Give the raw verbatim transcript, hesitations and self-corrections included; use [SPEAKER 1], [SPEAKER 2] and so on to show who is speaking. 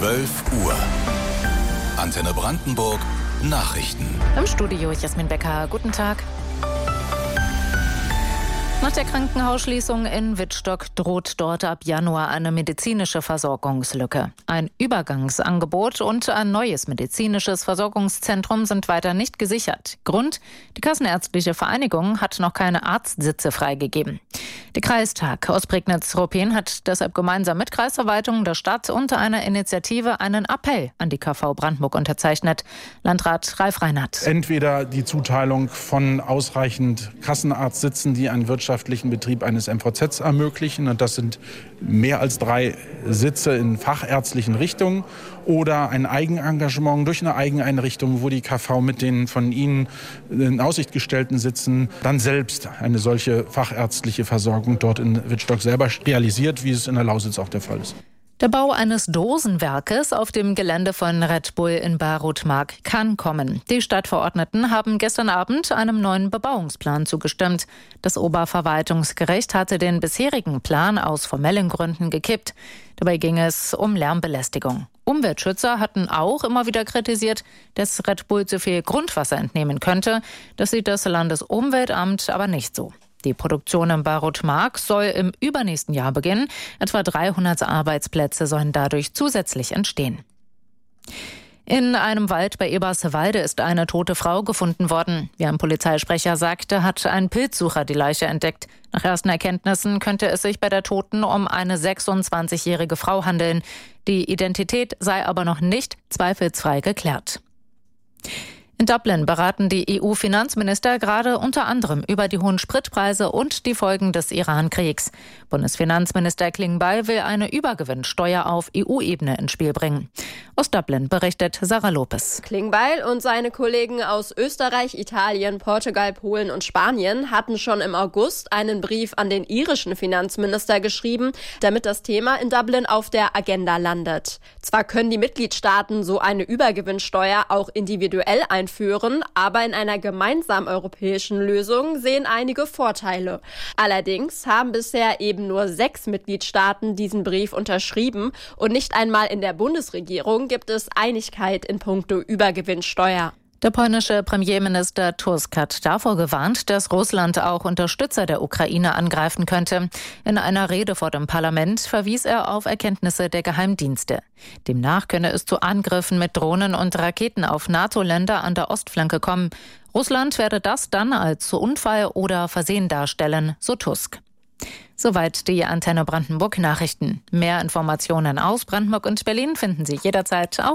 [SPEAKER 1] zwölf Uhr. Antenne Brandenburg Nachrichten.
[SPEAKER 2] Im Studio Jasmin Becker. Guten Tag. Nach der Krankenhausschließung in Wittstock droht dort ab Januar eine medizinische Versorgungslücke. Ein Übergangsangebot und ein neues medizinisches Versorgungszentrum sind weiter nicht gesichert. Grund: die Kassenärztliche Vereinigung hat noch keine Arztsitze freigegeben. Der Kreistag aus Prignitz-Ruppin hat deshalb gemeinsam mit Kreisverwaltung der Stadt unter einer Initiative einen Appell an die K V Brandenburg unterzeichnet. Landrat Ralf Reinhardt.
[SPEAKER 3] Entweder die Zuteilung von ausreichend Kassenarztsitzen, die einen wirtschaftlichen Betrieb eines M V Zs ermöglichen, und das sind mehr als drei Sitze in fachärztlichen Richtungen, oder ein Eigenengagement durch eine Eigeneinrichtung, wo die K V mit den von Ihnen in Aussicht gestellten Sitzen dann selbst eine solche fachärztliche Versorgung dort in Wittstock selber realisiert, wie es in der Lausitz auch der Fall ist.
[SPEAKER 2] Der Bau eines Dosenwerkes auf dem Gelände von Red Bull in Barutmark kann kommen. Die Stadtverordneten haben gestern Abend einem neuen Bebauungsplan zugestimmt. Das Oberverwaltungsgericht hatte den bisherigen Plan aus formellen Gründen gekippt. Dabei ging es um Lärmbelästigung. Umweltschützer hatten auch immer wieder kritisiert, dass Red Bull zu viel Grundwasser entnehmen könnte. Das sieht das Landesumweltamt aber nicht so. Die Produktion im Barutmark soll im übernächsten Jahr beginnen. Etwa dreihundert Arbeitsplätze sollen dadurch zusätzlich entstehen. In einem Wald bei Eberswalde ist eine tote Frau gefunden worden. Wie ein Polizeisprecher sagte, hat ein Pilzsucher die Leiche entdeckt. Nach ersten Erkenntnissen könnte es sich bei der Toten um eine sechsundzwanzigjährige Frau handeln. Die Identität sei aber noch nicht zweifelsfrei geklärt. In Dublin beraten die E U-Finanzminister gerade unter anderem über die hohen Spritpreise und die Folgen des Iran-Kriegs. Bundesfinanzminister Klingbeil will eine Übergewinnsteuer auf E U-Ebene ins Spiel bringen. Aus Dublin berichtet Sarah Lopez.
[SPEAKER 4] Klingbeil und seine Kollegen aus Österreich, Italien, Portugal, Polen und Spanien hatten schon im August einen Brief an den irischen Finanzminister geschrieben, damit das Thema in Dublin auf der Agenda landet. Zwar können die Mitgliedstaaten so eine Übergewinnsteuer auch individuell einführen, Führen, aber in einer gemeinsamen europäischen Lösung sehen einige Vorteile. Allerdings haben bisher eben nur sechs Mitgliedstaaten diesen Brief unterschrieben und nicht einmal in der Bundesregierung gibt es Einigkeit in puncto Übergewinnsteuer.
[SPEAKER 2] Der polnische Premierminister Tusk hat davor gewarnt, dass Russland auch Unterstützer der Ukraine angreifen könnte. In einer Rede vor dem Parlament verwies er auf Erkenntnisse der Geheimdienste. Demnach könne es zu Angriffen mit Drohnen und Raketen auf NATO-Länder an der Ostflanke kommen. Russland werde das dann als Unfall oder Versehen darstellen, so Tusk. Soweit die Antenne Brandenburg Nachrichten. Mehr Informationen aus Brandenburg und Berlin finden Sie jederzeit auf